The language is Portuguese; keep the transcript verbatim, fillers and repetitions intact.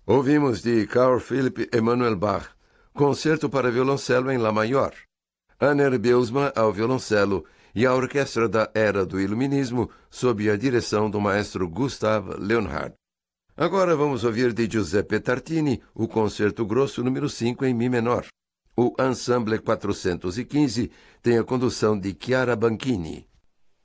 Ouvimos de Carl Philipp Emanuel Bach, Concerto para Violoncelo em Lá Maior. Anner Beusma ao violoncelo e a Orquestra da Era do Iluminismo, sob a direção do maestro Gustav Leonhardt. Agora vamos ouvir de Giuseppe Tartini o Concerto Grosso número cinco em Mi menor. O Ensemble quatrocentos e quinze tem a condução de Chiara Banchini.